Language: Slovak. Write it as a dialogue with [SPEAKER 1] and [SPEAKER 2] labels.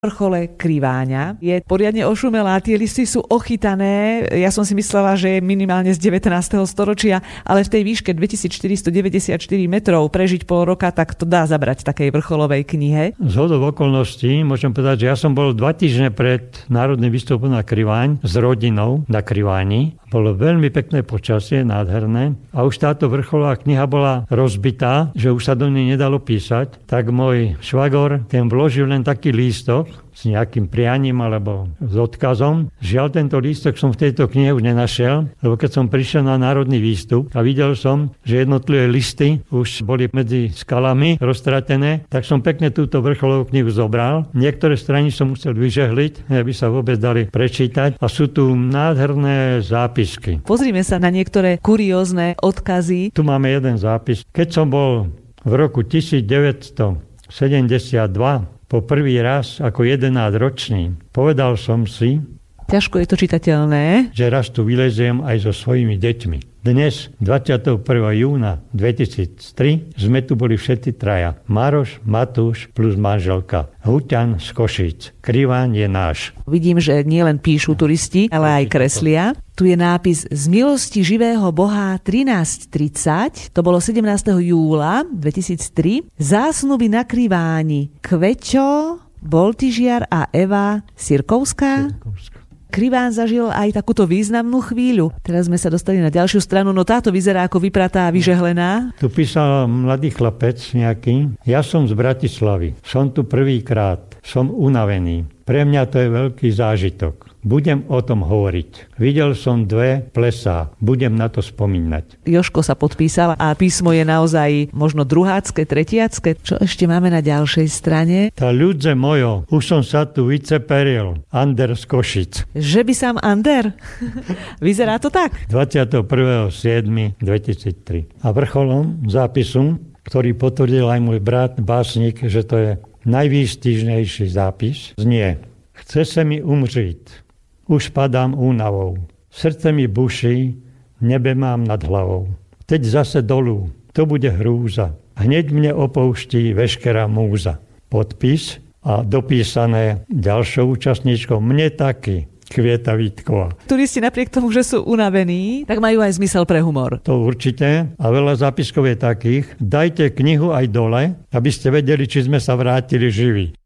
[SPEAKER 1] vrchole Kriváňa. Je poriadne ošumelá, tie listy sú ochytané. Ja som si myslela, že je minimálne z 19. storočia, ale v tej výške 2494 metrov prežiť pol roka, tak to dá zabrať takej vrcholovej knihe.
[SPEAKER 2] Zhodou okolností môžem povedať, že ja som bol 2 týždne pred národným výstupom na Kriváň s rodinou na Kriváni. Bolo veľmi pekné počasie, nádherné. A už táto vrcholová kniha bola rozbitá, že už sa do nej nedalo písať. Tak môj švagor ten vložil len taký lístok s nejakým prianím alebo s odkazom. Žiaľ, tento lístok som v tejto knihe už nenašiel, lebo keď som prišiel na národný výstup a videl som, že jednotlivé listy už boli medzi skalami roztratené, tak som pekne túto vrcholovú knihu zobral. Niektoré strany som musel vyžehliť, aby sa vôbec dali prečítať. A sú tu nádherné zápisky.
[SPEAKER 1] Pozrime sa na niektoré kuriózne odkazy.
[SPEAKER 2] Tu máme jeden zápis. Keď som bol v roku 1972 po prvý raz ako 11-ročný, povedal som si,
[SPEAKER 1] ťažko je to čitateľné,
[SPEAKER 2] že raz tu vyleziem aj so svojimi deťmi. Dnes, 21. júna 2003, sme tu boli všetci traja. Maroš, Matúš plus manželka. Huťan z Košíc. Kriváň je náš.
[SPEAKER 1] Vidím, že nielen píšu turisti, ale aj kreslia. Tu je nápis Z milosti živého Boha 1330, to bolo 17. júla 2003. Zásnuby na Kriváni. Kveťo, Boltyžiar a Eva Sirkovská. Kriváň zažil aj takúto významnú chvíľu. Teraz sme sa dostali na ďalšiu stranu, no táto vyzerá ako vypratá a vyžehlená.
[SPEAKER 2] Tu písal mladý chlapec nejaký. Ja som z Bratislavy. Som tu prvýkrát. Som unavený. Pre mňa to je veľký zážitok. Budem o tom hovoriť. Videl som 2 plesá. Budem na to spomínať.
[SPEAKER 1] Jožko sa podpísal a písmo je naozaj možno druhácké, tretiacké. Čo ešte máme na ďalšej strane?
[SPEAKER 2] Tá ľudze mojo, už som sa tu vyceperil. Ander z Košic.
[SPEAKER 1] Že by sám Ander? Vyzerá to tak?
[SPEAKER 2] 21.7.2003. A vrcholom zápisu, ktorý potvrdil aj môj brat, básnik, že to je najvýstižnejší zápis, znie: Chce sa mi umřít, už padám únavou, srdce mi buší, nebe mám nad hlavou. Teď zase dolů, to bude hrúza, hneď mne opouští veškerá múza. Podpis a dopísané ďalšou účastníčkou, mne taky, Kvieta Vítková.
[SPEAKER 1] Turisti napriek tomu, že sú unavení, tak majú aj zmysel pre humor.
[SPEAKER 2] To určite. A veľa zápiskov je takých. Dajte knihu aj dole, aby ste vedeli, či sme sa vrátili živí.